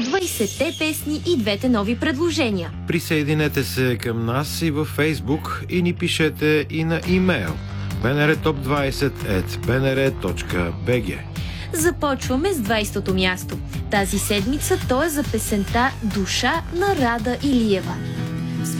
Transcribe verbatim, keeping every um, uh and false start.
до двайсетте песни и двете нови предложения. Присъединете се към нас и във Фейсбук и ни пишете и на имейл би ен ар топ двайсет ет би ен ар точка би джи. Започваме с двайсетото място. Тази седмица то е за песента "Душа" на Рада Илиева.